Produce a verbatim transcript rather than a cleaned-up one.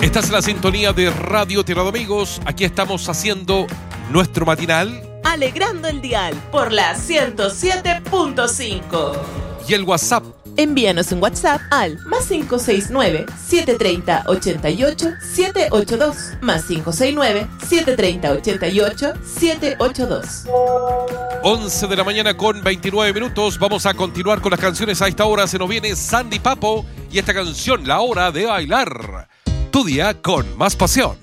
Estás en la sintonía de Radio Tierra de Amigos. Aquí estamos haciendo nuestro matinal. Alegrando el dial por la ciento siete punto cinco. Y el WhatsApp. Envíanos un WhatsApp al más cinco seis nueve, siete tres cero, ocho ocho, siete ocho dos. Más cinco seis nueve, siete tres cero, ocho ocho, siete ocho dos. once de la mañana con veintinueve minutos. Vamos a continuar con las canciones. A esta hora se nos viene Sandy Papo y esta canción, La Hora de Bailar. Tu día con más pasión.